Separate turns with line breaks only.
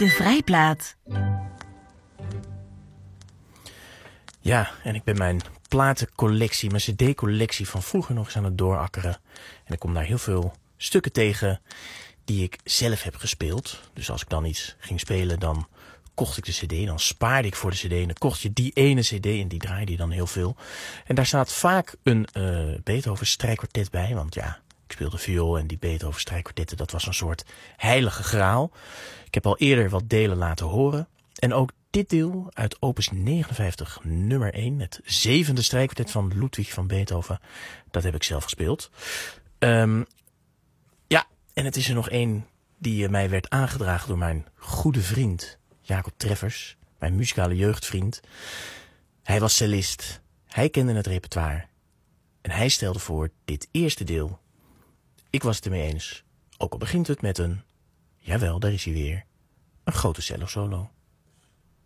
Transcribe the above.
De Vrijplaat.
Ja, en ik ben mijn platencollectie, mijn cd-collectie van vroeger nog eens aan het doorakkeren. En ik kom daar heel veel stukken tegen die ik zelf heb gespeeld. Dus als ik dan iets ging spelen, dan kocht ik de cd, dan spaarde ik voor de cd en dan kocht je die ene cd en die draaide je dan heel veel. En daar staat vaak een Beethoven strijkkwartet bij, want ja, ik speelde viool en die Beethoven strijkkwartetten, dat was een soort heilige graal. Ik heb al eerder wat delen laten horen en ook dit deel uit opus 59 nummer 1, het 7e strijkkwartet van Ludwig van Beethoven, dat heb ik zelf gespeeld. Ja, en het is er nog één die mij werd aangedragen door mijn goede vriend Jacob Treffers, mijn muzikale jeugdvriend. Hij was cellist, hij kende het repertoire en hij stelde voor dit eerste deel. Ik was het ermee eens, ook al begint het met een, jawel, daar is hij weer, een grote cello solo.